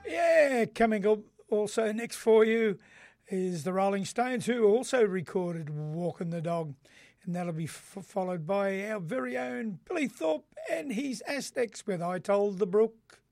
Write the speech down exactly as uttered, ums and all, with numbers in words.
Yeah, coming up also next for you is the Rolling Stones, who also recorded Walking the Dog. And that'll be f- followed by our very own Billy Thorpe and his Aztecs with I Told the Brook.